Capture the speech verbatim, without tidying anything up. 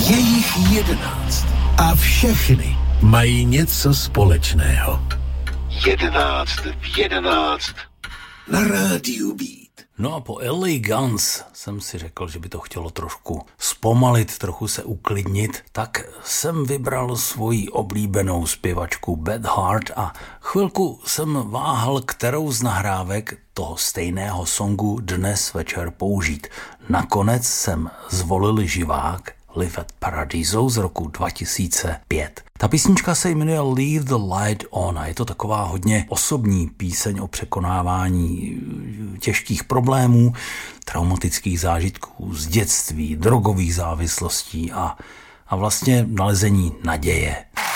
Je jich jedenáct a všechny mají něco společného. Jedenáct v jedenáct na rádiu Beat. No a po L A Guns jsem si řekl, že by to chtělo trošku zpomalit, trochu se uklidnit, tak jsem vybral svoji oblíbenou zpěvačku Beth Hart a chvilku jsem váhal, kterou z nahrávek toho stejného songu dnes večer použít. Nakonec jsem zvolil živák Live at Paradiso z roku dva tisíce pět. Ta písnička se jmenuje Leave the Light On a je to taková hodně osobní píseň o překonávání těžkých problémů, traumatických zážitků z dětství, drogových závislostí a, a vlastně nalezení naděje.